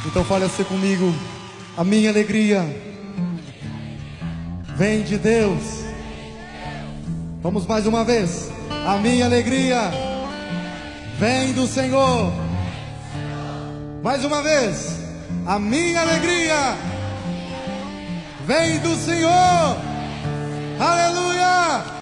Então fale assim comigo: a minha alegria vem de Deus. Vamos mais uma vez. A minha alegria vem do Senhor. Mais uma vez. A minha alegria vem do Senhor. Aleluia.